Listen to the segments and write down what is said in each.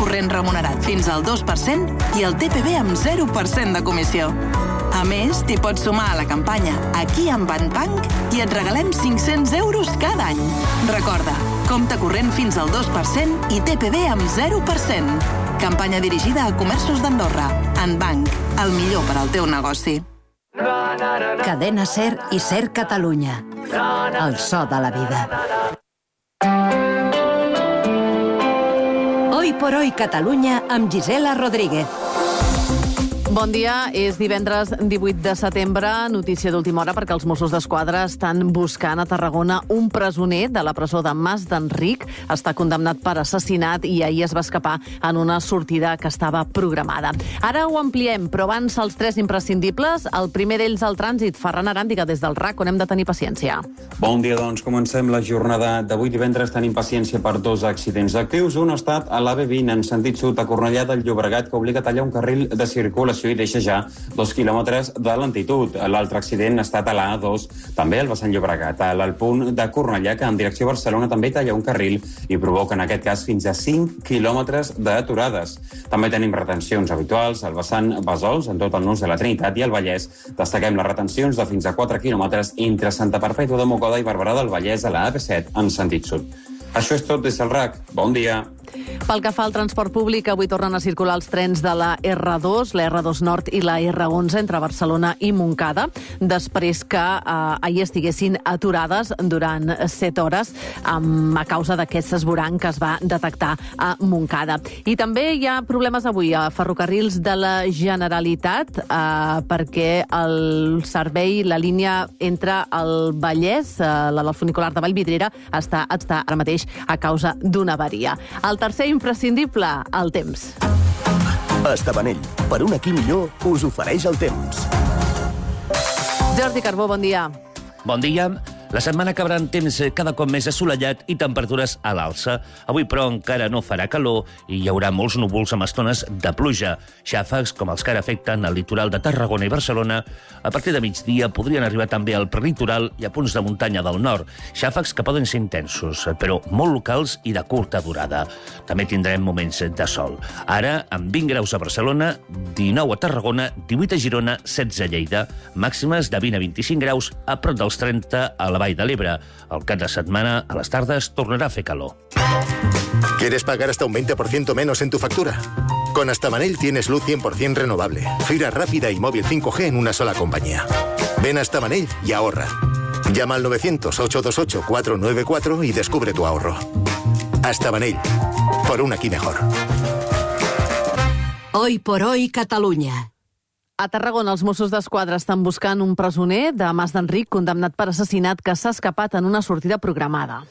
corrent remunerat fins al 2% i el TPV amb 0% de comissió. A més, t'hi pots sumar a la campanya Aquí amb Banbank i et regalem 500 euros cada any. Recorda, compte corrent fins al 2% i TPV amb 0%. Campanya dirigida a comerços d'Andorra. Bank, el millor per al teu negoci. Cadena SER i SER Catalunya. El so de la vida. Hoy por hoy Catalunya amb Gisela Rodríguez. Bon dia, és divendres 18 de setembre, notícia d'última hora perquè els Mossos d'Esquadra estan buscant a Tarragona un presoner de la presó de Mas d'Enric. Està condemnat per assassinat i ahir es va escapar en una sortida que estava programada. Ara ho ampliem, però abans els tres imprescindibles. El primer d'ells al trànsit, Ferran Aràndiga, des del RAC, on hem de tenir paciència. Bon dia, doncs. Comencem la jornada d'avui divendres. Tenim paciència per dos accidents actius. Un ha estat a l'AV20 en sentit sud a Cornellà del Llobregat, que obliga a tallar un carril de circulació i deixa ja 2 quilòmetres de lentitud. L'altre accident ha estat a la A2, també al vessant Llobregat, al punt de Cornellà, que en direcció a Barcelona també talla un carril i provoca en aquest cas fins a 5 quilòmetres d'aturades. També tenim retencions habituals al vessant Besòs, en tot el nus de la Trinitat i el Vallès. Destaquem les retencions de fins a 4 quilòmetres entre Santa Perpètua de Mogoda i Barberà del Vallès a la AP7 en sentit sud. Això és tot des del RAC. Bon dia. Pel que fa al transport públic, avui tornen a circular els trens de la R2, la R2 Nord i la R11 entre Barcelona i Montcada, després que ahir estiguessin aturades durant 7 hores a causa d'aquest esborrany que es va detectar a Montcada. I també hi ha problemes avui a ferrocarrils de la Generalitat perquè el servei, la línia entre el Vallès, la del funicular de Vallvidrera, està ara mateix a causa d'una avaria. El tercer imprescindible, el temps. Estabanell, per un aquí millor, us ofereix el temps. Jordi Carbó, bon dia. Bon dia. La setmana acabarà en temps cada cop més assolellat i temperatures a l'alça. Avui, però, encara no farà calor i hi haurà molts núvols amb estones de pluja. Xàfecs, com els que ara afecten el litoral de Tarragona i Barcelona, a partir de migdia podrien arribar també al prelitoral i a punts de muntanya del nord. Xàfecs que poden ser intensos, però molt locals i de curta durada. També tindrem moments de sol. Ara, amb 20 graus a Barcelona, 19 a Tarragona, 18 a Girona, 16 a Lleida, màximes de 20 a 25 graus, a prop dels 30 a la Vall de l'Ebre. El cap de setmana, a les tardes, tornarà a fer calor. ¿Quieres pagar hasta un 20% menos en tu factura? Con Astabanell tienes luz 100% renovable, fibra rápida y móvil 5G en una sola compañía. Ven a Astabanell y ahorra. Llama al 900-828-494 y descubre tu ahorro. Astabanell, por un aquí mejor. Hoy por hoy Catalunya. A Tarragona, els Mossos d'Esquadra estan buscant un presoner de Mas d'Enric condemnat per assassinat que s'ha escapat en una sortida programada.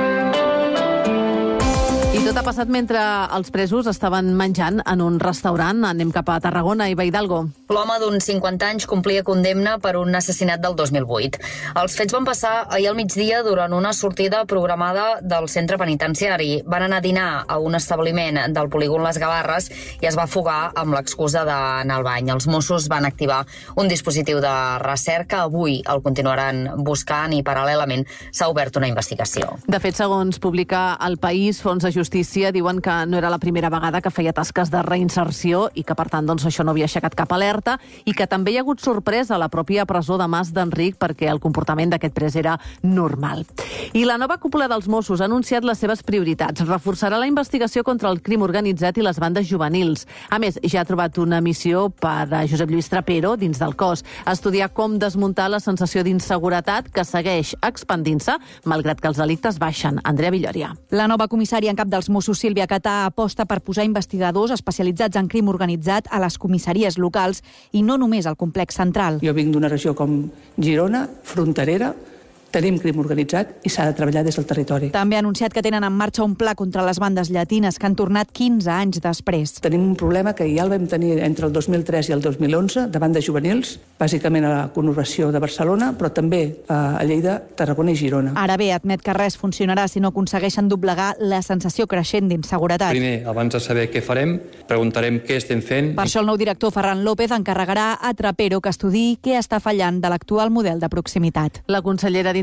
I tot ha passat mentre els presos estaven menjant en un restaurant. Anem cap a Tarragona i Hidalgo. L'home d'uns 50 anys complia condemna per un assassinat del 2008. Els fets van passar ahir al migdia durant una sortida programada del centre penitenciari. Van anar a dinar a un establiment del polígon Les Gavarres i es va fugar amb l'excusa d'anar al bany. Els Mossos van activar un dispositiu de recerca. Avui el continuaran buscant i paral·lelament s'ha obert una investigació. De fet, segons publica El País, Fons de Justícia diuen que no era la primera vegada que feia tasques de reinserció i que, per tant, doncs, això no havia aixecat cap alerta i que també hi ha hagut sorpresa a la pròpia presó de Mas d'Enric perquè el comportament d'aquest pres era normal. I la nova cúpula dels Mossos ha anunciat les seves prioritats. Reforçarà la investigació contra el crim organitzat i les bandes juvenils. A més, ja ha trobat una missió per a Josep Lluís Trapero dins del cos, estudiar com desmuntar la sensació d'inseguretat que segueix expandint-se, malgrat que els delictes baixen. Andrea Villoria. La nova comissària en cap dels Mossos, Sílvia Catà, aposta per posar investigadors especialitzats en crim organitzat a les comissaries locals i no només al complex central. Jo vinc d'una regió com Girona, fronterera, tenim crim organitzat i s'ha de treballar des del territori. També ha anunciat que tenen en marxa un pla contra les bandes llatines que han tornat 15 anys després. Tenim un problema que ja el vam tenir entre el 2003 i el 2011 de bandes juvenils, bàsicament a la conurbació de Barcelona, però també a Lleida, Tarragona i Girona. Ara bé, admet que res funcionarà si no aconsegueixen doblegar la sensació creixent d'inseguretat. Primer, abans de saber què farem, preguntarem què estem fent. Per això el nou director Ferran López encarregarà a Trapero que estudiï què està fallant de l'actual model de proximitat. La consellera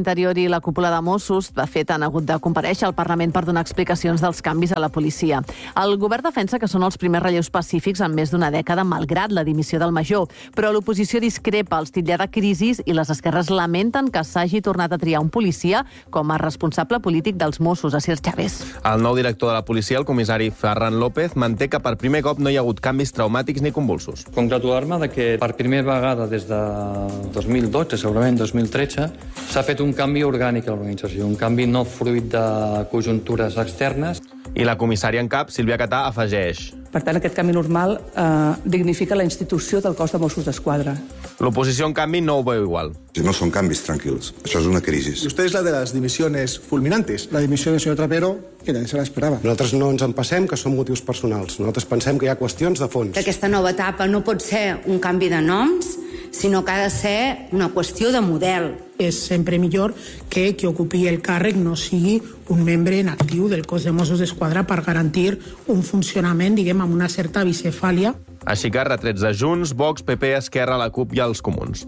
d'Interior i la cúpula de Mossos, de fet, han hagut de comparèixer al Parlament per donar explicacions dels canvis a la policia. El govern defensa que són els primers relleus pacífics en més d'una dècada, malgrat la dimissió del major. Però l'oposició discrepa, els titlla de crisis i les esquerres lamenten que s'hagi tornat a triar un policia com a responsable polític dels Mossos, Asier Chávez. El nou director de la policia, el comissari Ferran López, manté que per primer cop no hi ha hagut canvis traumàtics ni convulsos. Congratular-me de que per primera vegada des de 2012, segurament 2013, s'ha fet un canvi orgànic a l'organització, un canvi no fruit de conjuntures externes. I la comissària en cap, Sílvia Catà, afegeix: Per tant, aquest canvi normal dignifica la institució del cos de Mossos d'Esquadra. L'oposició, en canvi, no ho veu igual. No son cambios tranquilos, eso es una crisis. Y usted es la de las dimisiones fulminantes. La dimisión del señor Trapero, que nadie se la esperava. Nosaltres no ens en passem que són motius personals. Nosaltres pensem que hi ha qüestions de fons. Aquesta nova etapa no pot ser un canvi de noms, sinó que ha de ser una qüestió de model. És sempre millor que qui ocupi el càrrec no sigui un membre en actiu del cos de Mossos d'Esquadra per garantir un funcionament, diguem, amb una certa bicefàlia. Així que retrets de Junts, Vox, PP, Esquerra, la CUP i els Comuns.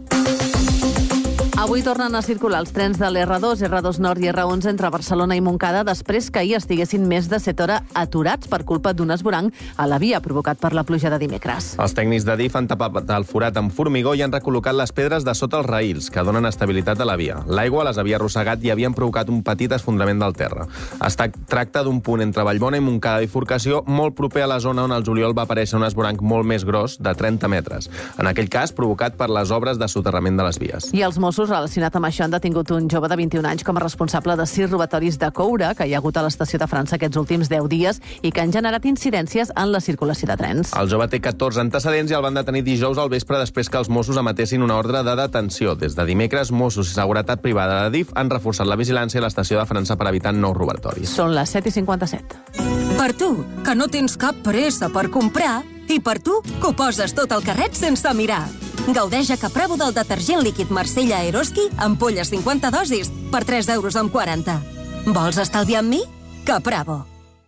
Avui tornen a circular els trens de l'R2, R2 Nord i R11 entre Barcelona i Montcada després que ahir estiguessin més de 7 hores aturats per culpa d'un esvoranc a la via provocat per la pluja de dimecres. Els tècnics de DIF han tapat el forat amb formigó i han recol·locat les pedres de sota els raïls, que donen estabilitat a la via. L'aigua les havia arrossegat i havien provocat un petit esfondrament del terra. Es tracta d'un punt entre Vallbona i Montcada de bifurcació molt proper a la zona on al juliol va aparèixer un esvoranc molt més gros, de 30 metres. En aquell cas, provocat per les obres de soterrament de les vies. I els Mossos, relacionat amb això, han detingut un jove de 21 anys com a responsable de 6 robatoris de coure que hi ha hagut a l'estació de França aquests últims 10 dies i que han generat incidències en la circulació de trens. El jove té 14 antecedents i el van detenir dijous al vespre després que els Mossos emetessin una ordre de detenció. Des de dimecres, Mossos i Seguretat Privada de DIF han reforçat la vigilància a l'estació de França per evitar nous robatoris. Són les 7:57. Per tu, que no tens cap pressa per comprar, i per tu, que ho poses tot al carret sense mirar. Gaudeix a Capravo del detergent líquid Marsella Eroski, ampolles 50 dosis, per 3,40 €. Vols estalviar amb mi? Capravo.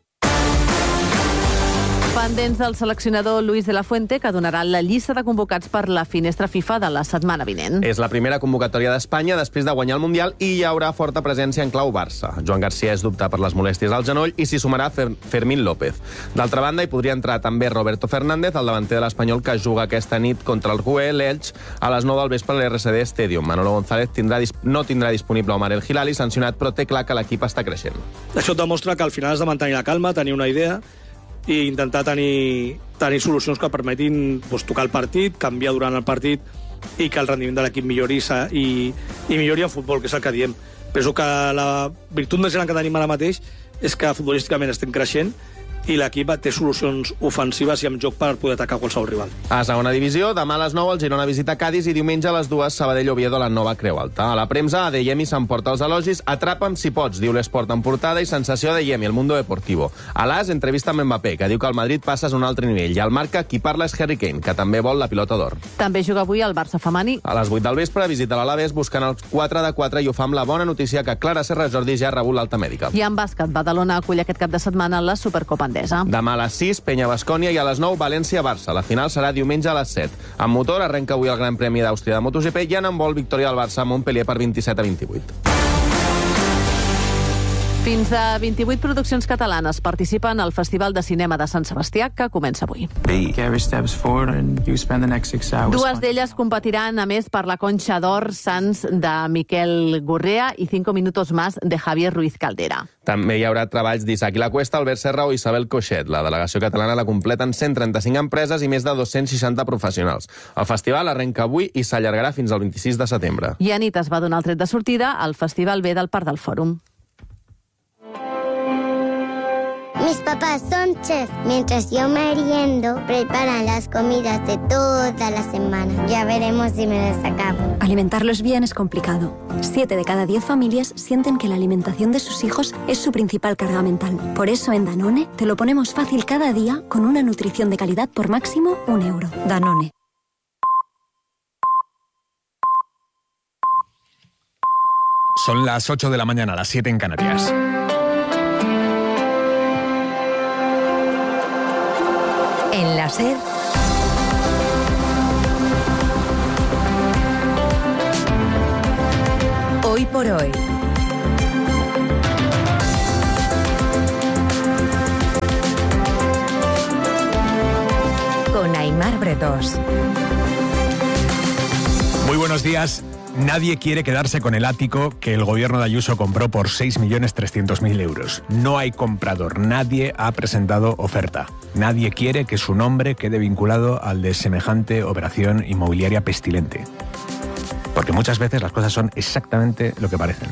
Pendents del seleccionador Luis de la Fuente, que donarà la llista de convocats per la finestra FIFA de la setmana vinent. És la primera convocatòria d'Espanya després de guanyar el Mundial i hi haurà forta presència en clau Barça. Joan Garcia és dubte per les molèsties al genoll i s'hi sumarà Fermín López. D'altra banda, hi podria entrar també Roberto Fernández, el davanter de l'Espanyol, que juga aquesta nit contra el RUE l'Elx a les 9 del vespre a l'RCD Stadium. Manolo González no tindrà disponible Omar El Hilali, sancionat, però té clar que l'equip està creixent. Això et demostra que al final has de mantenir la calma, tenir una idea i intentar tenir solucions que permetin tocar el partit, canviar durant el partit i que el rendiment de l'equip millori i millori en futbol, que és el que diem. Penso que la virtut més gran que tenim ara mateix és que futbolísticament estem creixent i l'equip té solucions ofensives i amb joc per poder atacar qualsevol rival. A segona divisió, demà a les 9 el Girona visita Cádiz i diumenge a les 2 Sabadell-Oviedo a la nova Creu Alta. A la premsa, Adeyemi s'emporta els elogis, atrapa'm si pots, diu l'Esport en portada, i sensació Adeyemi, el Mundo Deportivo. A l'As, entrevista amb Mbappé, que diu que el Madrid passa a un altre nivell, i al Marca qui parla és Harry Kane, que també vol la pilota d'or. També juga avui el Barça femení. A les 8 del vespre visita l'Alavés buscant els 4-4 i ho fa amb la bona notícia que Clara Serra Jordi ja ha rebut l'alta mèdica. I en bàsquet, Badalona acull aquest cap de setmana la Supercopa Endesa. Demà a les 6, Penya-Bascònia, i a les 9, València-Barça. La final serà diumenge a les 7. En motor arrenca avui el Gran Premi d'Àustria de MotoGP i en handbol victòria del Barça a Montpellier per 27-28. Fins a 28 produccions catalanes participen al Festival de Cinema de Sant Sebastià, que comença avui. Dues d'elles competiran, a més, per la Conxa d'Or Sants de Miquel Gurrea i 5 minutos más de Javier Ruiz Caldera. També hi haurà treballs d'Isaac Lacuesta, Albert Serra o Isabel Coixet. La delegació catalana la completen 135 empreses i més de 260 professionals. El festival arrenca avui i s'allargarà fins al 26 de setembre. I anit es va donar el tret de sortida al Festival B del Parc del Fòrum. Mis papás son chefs. Mientras yo meriendo, preparan las comidas de toda la semana. Ya veremos si me las acabo. Alimentarlos bien es complicado. 7 de cada 10 familias sienten que la alimentación de sus hijos es su principal carga mental. Por eso en Danone te lo ponemos fácil cada día con una nutrición de calidad por máximo €1. Danone. Son las 8 de la mañana, las 7 en Canarias. En la SER, Hoy por por hoy. Con Aimar Bretós. Muy buenos días. Nadie quiere quedarse con el ático que el gobierno de Ayuso compró por 6.300.000 euros. No hay comprador, nadie ha presentado oferta. Nadie quiere que su nombre quede vinculado al de semejante operación inmobiliaria pestilente. Porque muchas veces las cosas son exactamente lo que parecen.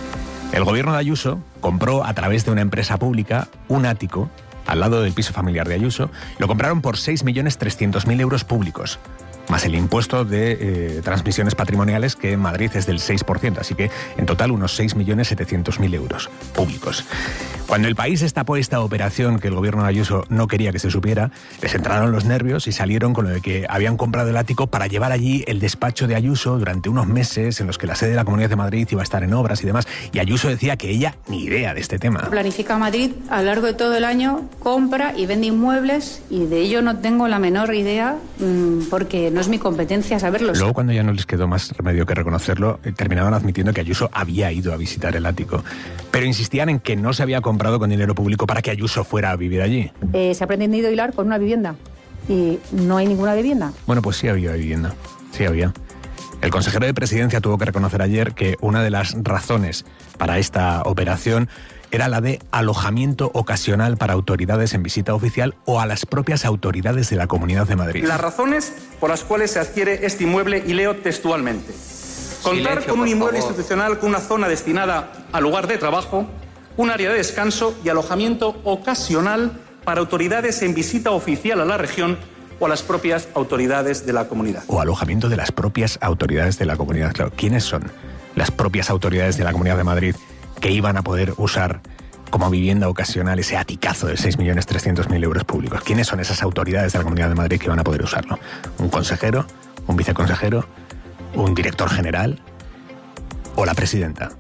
El gobierno de Ayuso compró a través de una empresa pública un ático al lado del piso familiar de Ayuso. Lo compraron por 6.300.000 euros públicos, más el impuesto de transmisiones patrimoniales, que en Madrid es del 6%, así que en total unos 6.700.000 euros públicos. Cuando el país destapó esta operación que el gobierno de Ayuso no quería que se supiera, les entraron los nervios y salieron con lo de que habían comprado el ático para llevar allí el despacho de Ayuso durante unos meses en los que la sede de la Comunidad de Madrid iba a estar en obras y demás, y Ayuso decía que ella ni idea de este tema. Planifica Madrid a lo largo de todo el año, compra y vende inmuebles, y de ello no tengo la menor idea porque no es mi competencia saberlo. Luego, cuando ya no les quedó más remedio que reconocerlo, terminaron admitiendo que Ayuso había ido a visitar el ático, pero insistían en que no se había comprado con dinero público para que Ayuso fuera a vivir allí. Se ha pretendido hilar con una vivienda y no hay ninguna vivienda. Bueno, pues sí había vivienda, sí había. El consejero de Presidencia tuvo que reconocer ayer que una de las razones para esta operación era la de alojamiento ocasional para autoridades en visita oficial o a las propias autoridades de la Comunidad de Madrid. Las razones por las cuales se adquiere este inmueble, y leo textualmente: contar con un inmueble institucional con una zona destinada al lugar de trabajo, un área de descanso y alojamiento ocasional para autoridades en visita oficial a la región o a las propias autoridades de la comunidad. O alojamiento de las propias autoridades de la comunidad. Claro, ¿quiénes son las propias autoridades de la Comunidad de Madrid que iban a poder usar como vivienda ocasional ese aticazo de 6.300.000 euros públicos? ¿Quiénes son esas autoridades de la Comunidad de Madrid que van a poder usarlo? ¿Un consejero? ¿Un viceconsejero? ¿Un director general? ¿O la presidenta?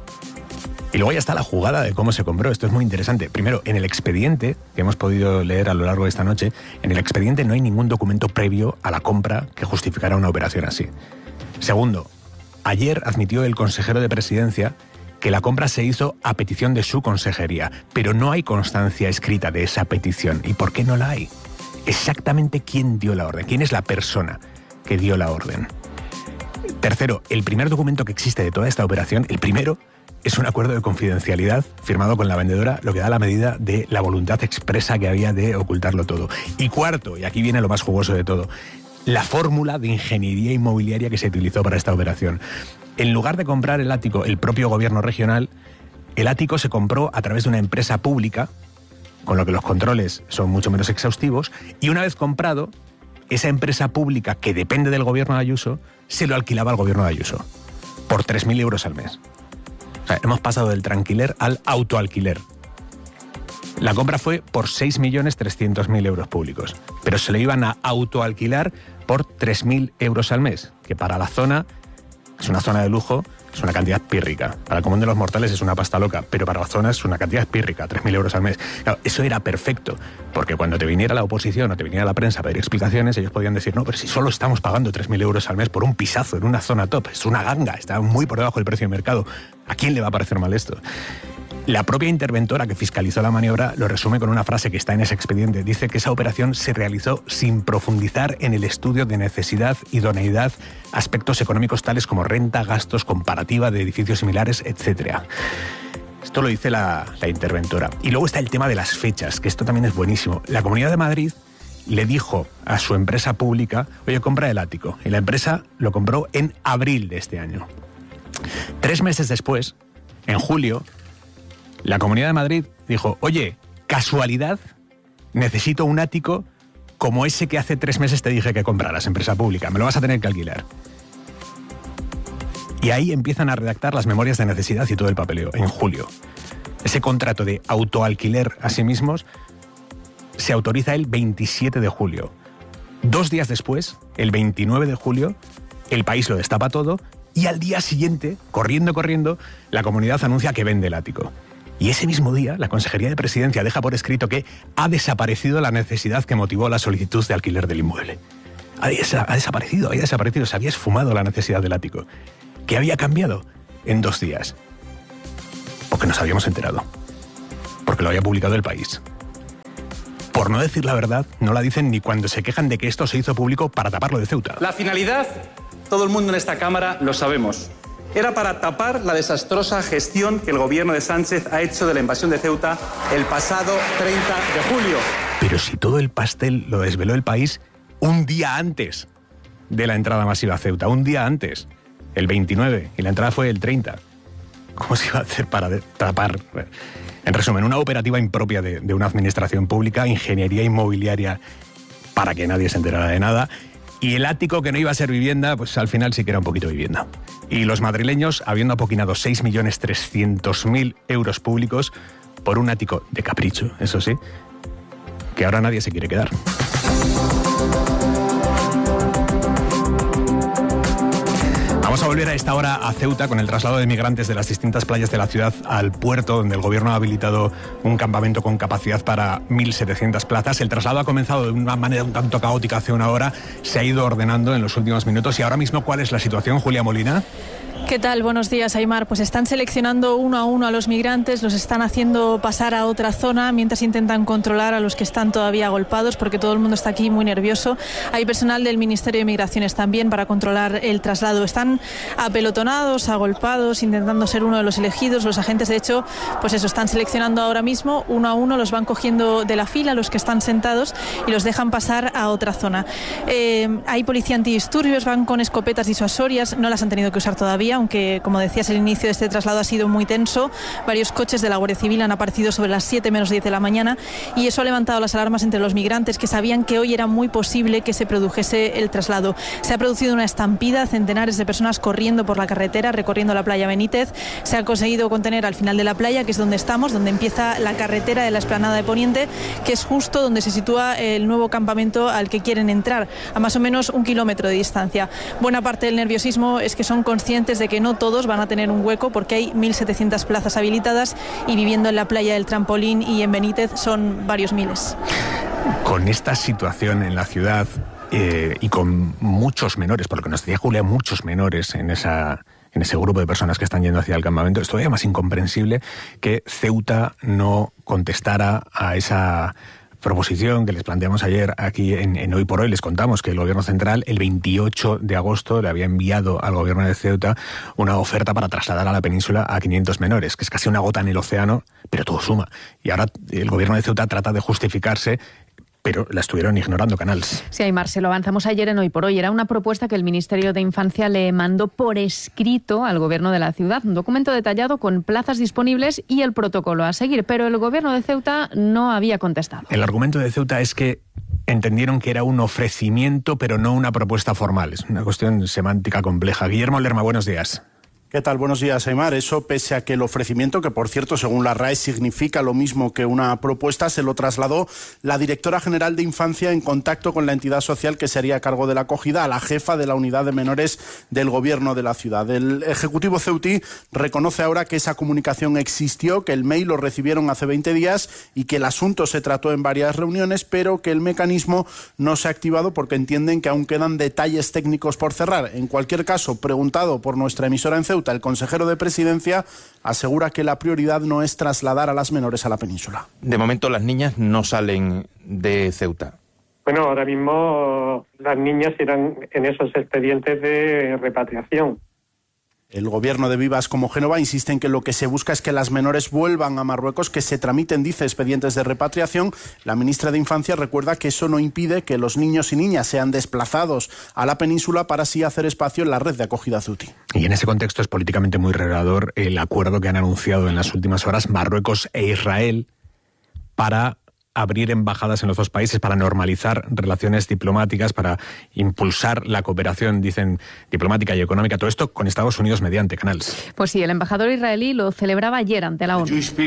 Y luego ya está la jugada de cómo se compró. Esto es muy interesante. Primero, en el expediente, que hemos podido leer a lo largo de esta noche, en el expediente no hay ningún documento previo a la compra que justificara una operación así. Segundo, ayer admitió el consejero de Presidencia que la compra se hizo a petición de su consejería, pero no hay constancia escrita de esa petición. ¿Y por qué no la hay? Exactamente quién dio la orden, quién es la persona que dio la orden. Tercero, el primer documento que existe de toda esta operación, el primero, es un acuerdo de confidencialidad firmado con la vendedora, lo que da la medida de la voluntad expresa que había de ocultarlo todo. Y cuarto, y aquí viene lo más jugoso de todo, la fórmula de ingeniería inmobiliaria que se utilizó para esta operación. En lugar de comprar el ático el propio gobierno regional, el ático se compró a través de una empresa pública, con lo que los controles son mucho menos exhaustivos, y una vez comprado, esa empresa pública que depende del gobierno de Ayuso, se lo alquilaba al gobierno de Ayuso, por 3.000 euros al mes. O sea, hemos pasado del tranquiler al autoalquiler. La compra fue por 6.300.000 euros públicos, pero se lo iban a autoalquilar por 3.000 euros al mes, que para la zona es una zona de lujo, es una cantidad pírrica. Para el común de los mortales es una pasta loca, pero para la zona es una cantidad pírrica, 3.000 euros al mes. Claro, eso era perfecto, porque cuando te viniera la oposición o te viniera la prensa a pedir explicaciones, ellos podían decir, no, pero si solo estamos pagando 3.000 euros al mes por un pisazo en una zona top, es una ganga, está muy por debajo del precio de mercado. ¿A quién le va a parecer mal esto? La propia interventora que fiscalizó la maniobra lo resume con una frase que está en ese expediente. Dice que esa operación se realizó sin profundizar en el estudio de necesidad, idoneidad, aspectos económicos tales como renta, gastos, comparativa de edificios similares, etc. Esto lo dice la interventora. Y luego está el tema de las fechas, que esto también es buenísimo. La Comunidad de Madrid le dijo a su empresa pública, oye, compra el ático. Y la empresa lo compró en abril de este año. 3 meses después, en julio, la Comunidad de Madrid dijo, oye, casualidad, necesito un ático como ese que hace 3 meses te dije que compraras, empresa pública, me lo vas a tener que alquilar. Y ahí empiezan a redactar las memorias de necesidad y todo el papeleo, en julio. Ese contrato de autoalquiler a sí mismos se autoriza el 27 de julio. 2 días después, el 29 de julio, el país lo destapa todo y al día siguiente, corriendo, la comunidad anuncia que vende el ático. Y ese mismo día, la Consejería de Presidencia deja por escrito que ha desaparecido la necesidad que motivó la solicitud de alquiler del inmueble. Ha desaparecido, se había esfumado la necesidad del ático. ¿Qué había cambiado? en 2 días? Porque nos habíamos enterado. Porque lo había publicado El País. Por no decir la verdad, no la dicen ni cuando se quejan de que esto se hizo público para taparlo de Ceuta. La finalidad, todo el mundo en esta Cámara lo sabemos. Era para tapar la desastrosa gestión que el gobierno de Sánchez ha hecho de la invasión de Ceuta el pasado 30 de julio. Pero si todo el pastel lo desveló El País un día antes de la entrada masiva a Ceuta, un día antes, el 29, y la entrada fue el 30. ¿Cómo se iba a hacer para tapar? En resumen, una operativa impropia de una administración pública, ingeniería inmobiliaria para que nadie se enterara de nada, y el ático que no iba a ser vivienda, pues al final sí que era un poquito vivienda. Y los madrileños, habiendo apoquinado 6.300.000 euros públicos por un ático de capricho, eso sí, que ahora nadie se quiere quedar. Vamos a volver a esta hora a Ceuta con el traslado de migrantes de las distintas playas de la ciudad al puerto, donde el gobierno ha habilitado un campamento con capacidad para 1.700 plazas. El traslado ha comenzado de una manera un tanto caótica hace una hora, se ha ido ordenando en los últimos minutos. Y ahora mismo, ¿cuál es la situación, Julia Molina? ¿Qué tal? Buenos días, Aimar. Pues están seleccionando uno a uno a los migrantes, los están haciendo pasar a otra zona mientras intentan controlar a los que están todavía agolpados, porque todo el mundo está aquí muy nervioso. Hay personal del Ministerio de Migraciones también para controlar el traslado. Están apelotonados, agolpados, intentando ser uno de los elegidos. Los agentes, de hecho, pues eso, están seleccionando ahora mismo uno a uno, los van cogiendo de la fila, los que están sentados, y los dejan pasar a otra zona. Hay policía antidisturbios, van con escopetas disuasorias, no las han tenido que usar todavía, aunque, como decías, el inicio de este traslado ha sido muy tenso. Varios coches de la Guardia Civil han aparecido sobre las 7 menos 10 de la mañana, y eso ha levantado las alarmas entre los migrantes, que sabían que hoy era muy posible que se produjese el traslado. Se ha producido una estampida, centenares de personas corriendo por la carretera, recorriendo la playa Benítez. Se ha conseguido contener al final de la playa, que es donde estamos, donde empieza la carretera de la Explanada de Poniente, que es justo donde se sitúa el nuevo campamento al que quieren entrar, a más o menos 1 kilómetro de distancia. Buena parte del nerviosismo es que son conscientes de que no todos van a tener un hueco, porque hay 1.700 plazas habilitadas, y viviendo en la playa del Trampolín y en Benítez son varios miles. Con esta situación en la ciudad y con muchos menores, por lo que nos decía Julia, muchos menores en ese grupo de personas que están yendo hacia el campamento, es todavía más incomprensible que Ceuta no contestara a esa proposición que les planteamos ayer aquí en Hoy por Hoy. Les contamos que el Gobierno Central el 28 de agosto le había enviado al Gobierno de Ceuta una oferta para trasladar a la península a 500 menores, que es casi una gota en el océano, pero todo suma. Y ahora el Gobierno de Ceuta trata de justificarse, pero la estuvieron ignorando, Canals. Sí, Aimar, se lo avanzamos ayer en Hoy por Hoy. Era una propuesta que el Ministerio de Infancia le mandó por escrito al Gobierno de la ciudad, un documento detallado con plazas disponibles y el protocolo a seguir, pero el Gobierno de Ceuta no había contestado. El argumento de Ceuta es que entendieron que era un ofrecimiento, pero no una propuesta formal. Es una cuestión semántica compleja. Guillermo Lerma, buenos días. ¿Qué tal? Buenos días, Aimar. Eso pese a que el ofrecimiento, que por cierto, según la RAE, significa lo mismo que una propuesta, se lo trasladó la directora general de Infancia en contacto con la entidad social que se haría cargo de la acogida, a la jefa de la unidad de menores del gobierno de la ciudad. El Ejecutivo ceutí reconoce ahora que esa comunicación existió, que el mail lo recibieron hace 20 días y que el asunto se trató en varias reuniones, pero que el mecanismo no se ha activado porque entienden que aún quedan detalles técnicos por cerrar. En cualquier caso, preguntado por nuestra emisora en Ceuta, el consejero de Presidencia asegura que la prioridad no es trasladar a las menores a la península. De momento las niñas no salen de Ceuta. Bueno, ahora mismo las niñas irán en esos expedientes de repatriación. El gobierno de Vivas como Génova insiste en que lo que se busca es que las menores vuelvan a Marruecos, que se tramiten, dice, expedientes de repatriación. La ministra de Infancia recuerda que eso no impide que los niños y niñas sean desplazados a la península para así hacer espacio en la red de acogida ceutí. Y en ese contexto es políticamente muy revelador el acuerdo que han anunciado en las últimas horas Marruecos e Israel para abrir embajadas en los dos países, para normalizar relaciones diplomáticas, para impulsar la cooperación, dicen, diplomática y económica. Todo esto con Estados Unidos mediante, Canals. Pues sí, el embajador israelí lo celebraba ayer ante la ONU.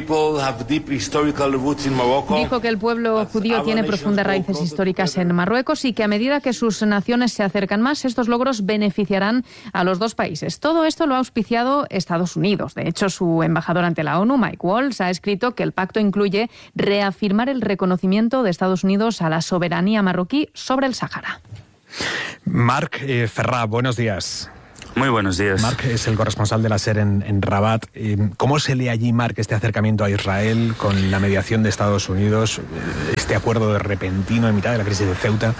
Dijo que el pueblo judío tiene profundas raíces históricas en Marruecos y que a medida que sus naciones se acercan más, estos logros beneficiarán a los dos países. Todo esto lo ha auspiciado Estados Unidos. De hecho, su embajador ante la ONU, Mike Waltz, ha escrito que el pacto incluye reafirmar el reconocimiento de Estados Unidos a la soberanía marroquí sobre el Sáhara. Marc Ferrà, buenos días. Muy buenos días. Marc es el corresponsal de la SER en Rabat. ¿Cómo se lee allí, Marc, este acercamiento a Israel con la mediación de Estados Unidos, este acuerdo de repentino en mitad de la crisis de Ceuta?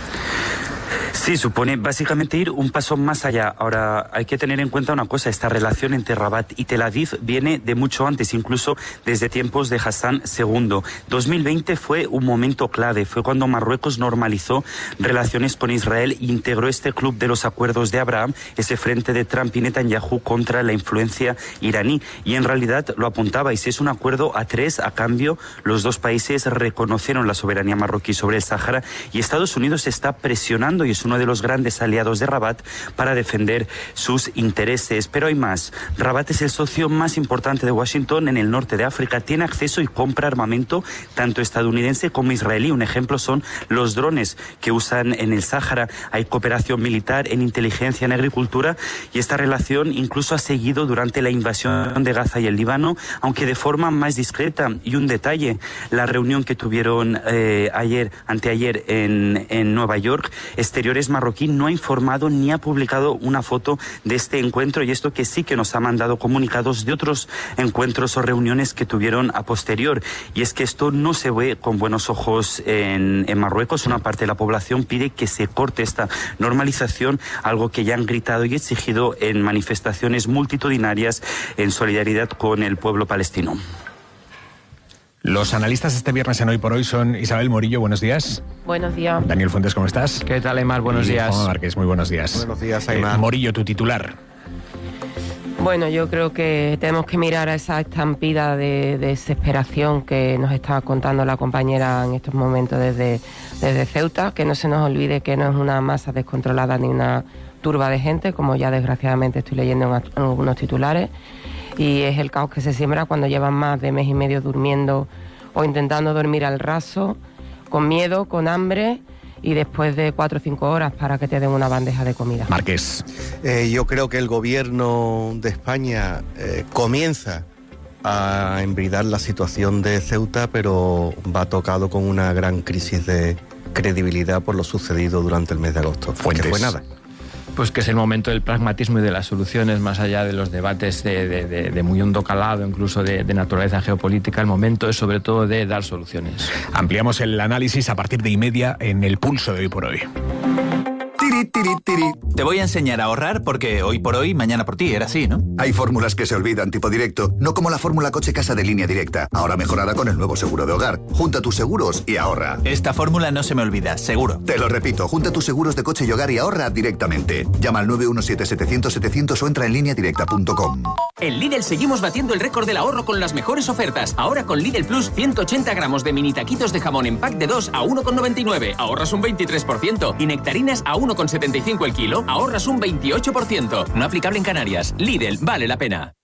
Sí, supone básicamente ir un paso más allá. Ahora, hay que tener en cuenta una cosa, esta relación entre Rabat y Tel Aviv viene de mucho antes, incluso desde tiempos de Hassan II. 2020 fue un momento clave, fue cuando Marruecos normalizó relaciones con Israel e integró este club de los acuerdos de Abraham, ese frente de Trump y Netanyahu contra la influencia iraní. Y en realidad lo apuntabais, es un acuerdo a tres, a cambio los dos países reconocieron la soberanía marroquí sobre el Sáhara y Estados Unidos está presionando y es uno de los grandes aliados de Rabat para defender sus intereses. Pero hay más. Rabat es el socio más importante de Washington en el norte de África. Tiene acceso y compra armamento tanto estadounidense como israelí. Un ejemplo son los drones que usan en el Sáhara. Hay cooperación militar en inteligencia, en agricultura y esta relación incluso ha seguido durante la invasión de Gaza y el Líbano, aunque de forma más discreta. Y un detalle, la reunión que tuvieron anteayer en Nueva York, Exteriores marroquí no ha informado ni ha publicado una foto de este encuentro y esto que sí que nos ha mandado comunicados de otros encuentros o reuniones que tuvieron a posterior. Y es que esto no se ve con buenos ojos en Marruecos. Una parte de la población pide que se corte esta normalización, algo que ya han gritado y exigido en manifestaciones multitudinarias en solidaridad con el pueblo palestino. Los analistas este viernes en Hoy por Hoy son Isabel Morillo, buenos días. Buenos días. Daniel Fuentes, ¿cómo estás? ¿Qué tal, Aymar? Buenos días. Juan Márquez, muy buenos días. Buenos días, Aymar. Morillo, tu titular. Bueno, yo creo que tenemos que mirar a esa estampida de desesperación que nos está contando la compañera en estos momentos desde Ceuta, que no se nos olvide que no es una masa descontrolada ni una turba de gente, como ya desgraciadamente estoy leyendo en algunos titulares, y es el caos que se siembra cuando llevan más de mes y medio durmiendo o intentando dormir al raso, con miedo, con hambre y después de 4 o 5 horas para que te den una bandeja de comida. Márquez. Yo creo que el gobierno de España comienza a embridar la situación de Ceuta, pero va tocado con una gran crisis de credibilidad por lo sucedido durante el mes de agosto. Fuentes. Que fue nada. Pues que es el momento del pragmatismo y de las soluciones, más allá de los debates de muy hondo calado, incluso de naturaleza geopolítica. El momento es sobre todo de dar soluciones. Ampliamos el análisis a partir de 1:30 en El Pulso de Hoy por Hoy. Tiri, tiri, tiri. Te voy a enseñar a ahorrar porque hoy por hoy, mañana por ti, era así, ¿no? Hay fórmulas que se olvidan, tipo directo, no como la fórmula coche-casa de Línea Directa, ahora mejorada con el nuevo seguro de hogar. Junta tus seguros y ahorra. Esta fórmula no se me olvida, seguro. Te lo repito, junta tus seguros de coche y hogar y ahorra directamente. Llama al 917-700-700 o entra en lineadirecta.com. En Lidl seguimos batiendo el récord del ahorro con las mejores ofertas. Ahora con Lidl Plus, 180 gramos de mini taquitos de jamón en pack de 2 a 1,99. Ahorras un 23%. Y nectarinas a 1,75 el kilo. Ahorras un 28%. No aplicable en Canarias. Lidl, vale la pena.